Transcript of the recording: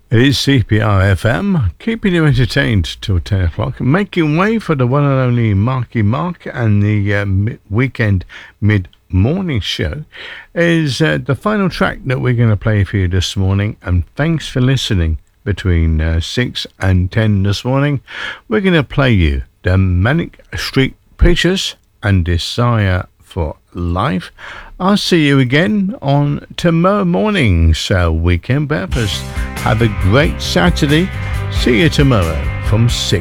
It is CPR FM, keeping you entertained till 10 o'clock, making way for the one and only Marky Mark, and the weekend mid-morning show is the final track that we're going to play for you this morning, and thanks for listening. Between 6 and 10 this morning, we're going to play you the Manic Street Preachers and Desire for Life. I'll see you again on tomorrow morning's weekend breakfast. Have a great Saturday. See you tomorrow from 6.